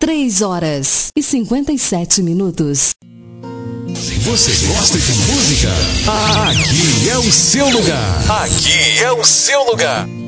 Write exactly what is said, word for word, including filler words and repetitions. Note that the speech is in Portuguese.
três horas e cinquenta e sete minutos. Você gosta de música? Aqui é o seu lugar. Aqui é o seu lugar.